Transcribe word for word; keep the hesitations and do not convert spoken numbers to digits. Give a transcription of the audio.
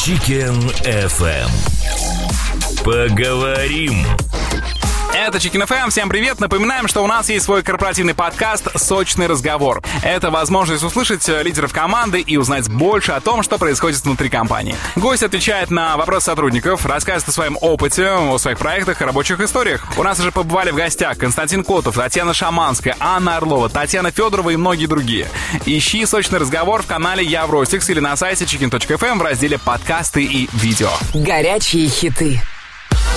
Chicken эф эм. Поговорим. Это Chicken эф эм. Всем привет. Напоминаем, что у нас есть свой корпоративный подкаст «Сочный разговор». Это возможность услышать лидеров команды и узнать больше о том, что происходит внутри компании. Гость отвечает на вопросы сотрудников, рассказывает о своем опыте, о своих проектах и рабочих историях. У нас уже побывали в гостях Константин Котов, Татьяна Шаманская, Анна Орлова, Татьяна Федорова и многие другие. Ищи «Сочный разговор» в канале Евростикс или на сайте chicken точка эф эм в разделе «Подкасты и видео». Горячие хиты.